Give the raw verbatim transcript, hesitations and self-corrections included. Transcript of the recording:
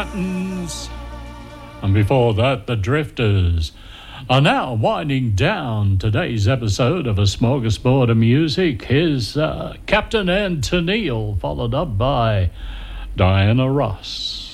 Buttons. And before that, the Drifters are now winding down today's episode of A Smorgasbord of Music. Here's uh, Captain Antonio, followed up by Diana Ross.